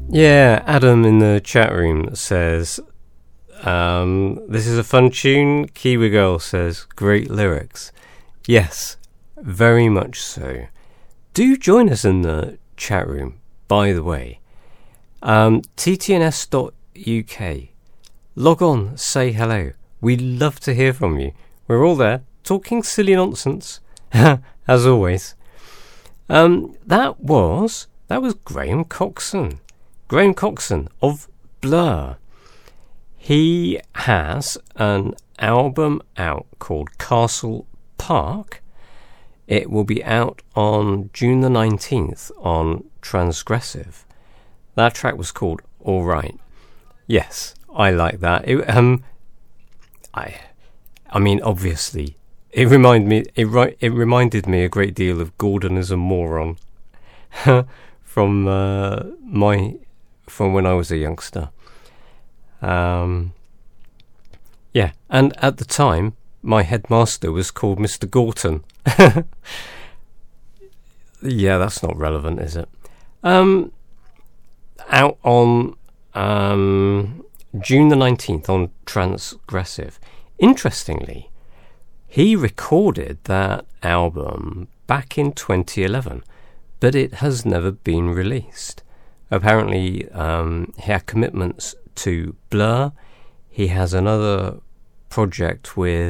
Yeah, Adam in the chat room says, this is a fun tune. Kiwi Girl says, great lyrics. Yes, very much so. Do join us in the chat room, by the way. ttns.uk. Log on, say hello. We'd love to hear from you. We're all there, talking silly nonsense, as always. That was Graham Coxon. Graham Coxon of Blur. He has an album out called Castle Park. It will be out on June the 19th on Transgressive. That track was called All Right. Yes, I like that. I mean, obviously, it reminded me a great deal of Gordon is a Moron from when I was a youngster. Yeah, and at the time, my headmaster was called Mr. Gorton. Yeah, that's not relevant, is it? Out on June the 19th on Transgressive. Interestingly, he recorded that album back in 2011, but it has never been released. Apparently, he had commitments to Blur. He has another project with